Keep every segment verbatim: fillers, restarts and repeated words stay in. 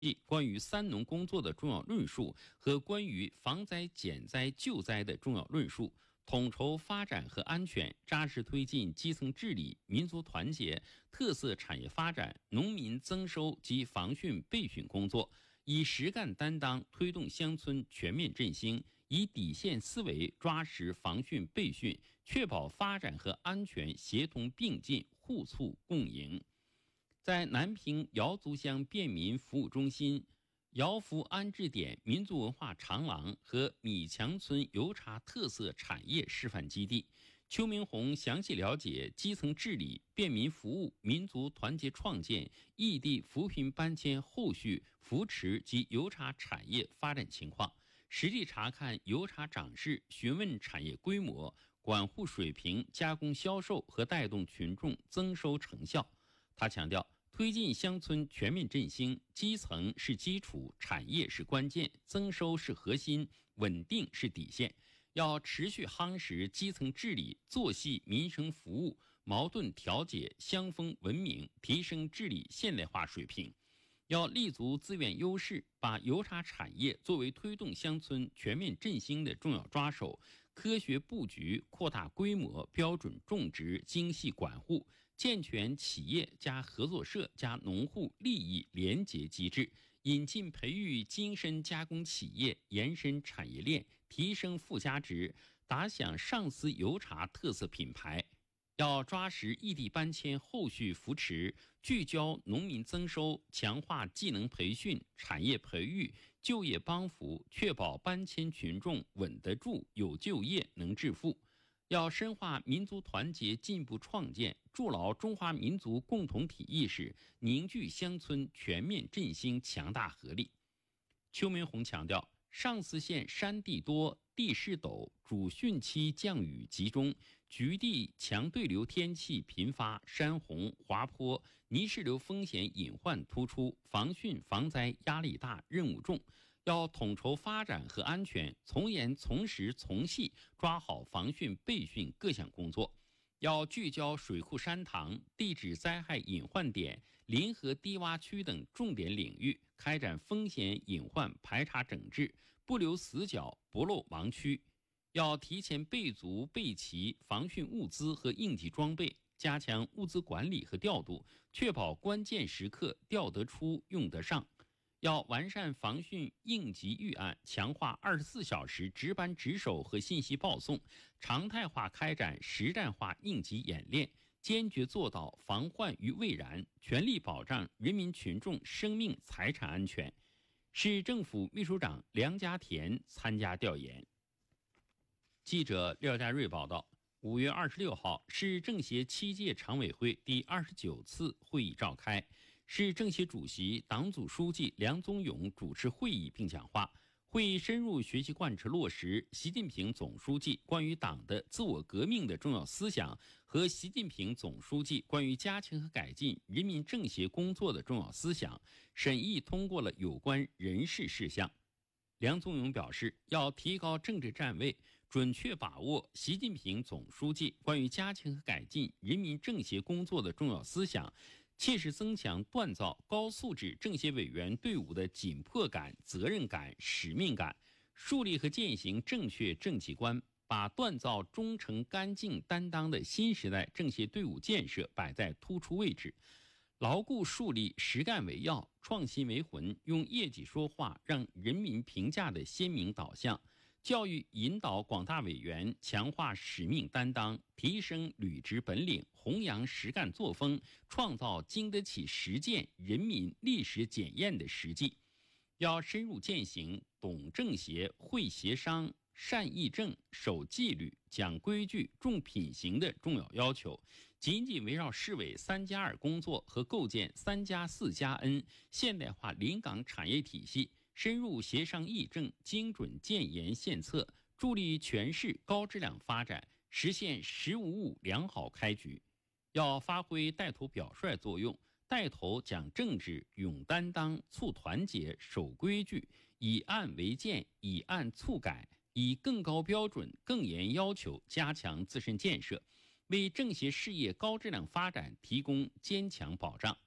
关于三农工作的重要论述和关于防灾减灾救灾的重要论述，统筹发展和安全，扎实推进基层治理、民族团结、特色产业发展、农民增收及防汛备汛工作，以实干担当推动乡村全面振兴，以底线思维抓实防汛备汛，确保发展和安全协同并进、互促共赢。在南平瑶族乡便民服务中心、瑶福安置点民族文化长廊和米强村油茶特色产业示范基地，邱明红详细了解基层治理、便民服务、民族团结创建、异地扶贫搬迁后续扶持及油茶产业发展情况，实地查看油茶长势，询问产业规模、管护水平、加工销售和带动群众增收成效。他强调，推进乡村全面振兴，基层是基础，产业是关键，增收是核心，稳定是底线。要持续夯实基层治理，做细民生服务，矛盾调解，乡风文明，提升治理现代化水平。要立足资源优势，把油茶产业作为推动乡村全面振兴的重要抓手，科学布局，扩大规模，标准种植，精细管护，健全企业加合作社加农户利益联结机制，引进培育精深加工企业，延伸产业链，提升附加值，打响上思油茶特色品牌。要抓实异地搬迁后续扶持，聚焦农民增收，强化技能培训、产业培育、就业帮扶，确保搬迁群众稳得住、有就业、能致富。要深化民族团结进步创建，筑牢中华民族共同体意识，凝聚乡村全面振兴强大合力。邱明红强调，上思县山地多、地势陡，主汛期降雨集中，局地强对流天气频发，山洪、滑坡、泥石流风险隐患突出，防汛防灾压力大，任务重。要统筹发展和安全，从严从实从细抓好防汛备汛各项工作。要聚焦水库山塘、地质灾害隐患点、临河低洼区等重点领域，开展风险隐患排查整治，不留死角，不漏盲区。要提前备足备齐防汛物资和应急装备，加强物资管理和调度，确保关键时刻调得出、用得上。要完善防汛应急预案，强化二十四小时值班值守和信息报送，常态化开展实战化应急演练，坚决做到防患于未然，全力保障人民群众生命财产安全。市政府秘书长梁家田参加调研。记者廖家瑞报道，五月二十六号，市政协七届常委会第二十九次会议召开。市政协主席、党组书记梁宗勇主持会议并讲话。会议深入学习贯彻落实习近平总书记关于党的自我革命的重要思想和习近平总书记关于加强和改进人民政协工作的重要思想，审议通过了有关人事事项。梁宗勇表示，要提高政治站位，准确把握习近平总书记关于加强和改进人民政协工作的重要思想，切实增强锻造高素质政协委员队伍的紧迫感、责任感、使命感，树立和践行正确政绩观，把锻造忠诚干净担当的新时代政协队伍建设摆在突出位置，牢固树立实干为要、创新为魂、用业绩说话、让人民评价的鲜明导向，教育引导广大委员强化使命担当，提升履职本领，弘扬实干作风，创造经得起实践、人民历史检验的实际。要深入践行懂政协、会协商、善议政、守纪律、讲规矩、重品行的重要要求，紧紧围绕市委三加二工作和构建三加四加 N 现代化临港产业体系，深入协商议政，精准建言献策，助力全市高质量发展，实现十五五良好开局。要发挥带头表率作用，带头讲政治、勇担当、促团结、守规矩，以案为鉴，以案促改，以更高标准、更严要求加强自身建设，为政协事业高质量发展提供坚强保障。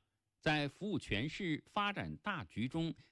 在服务全市发展大局中